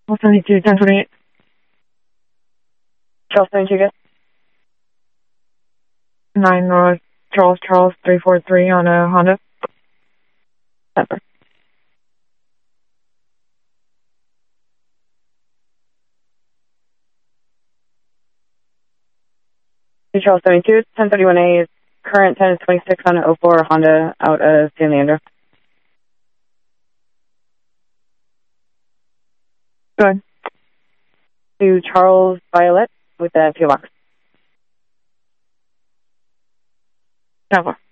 72, 1028. Charles 72, guys. 9 North, Charles 343 on a Honda. Pepper. Charles 72, 1031A, current 10 is 26 on an 04 Honda out of San Leandro. Go ahead. To Charles Violet with the PO box. 10-4.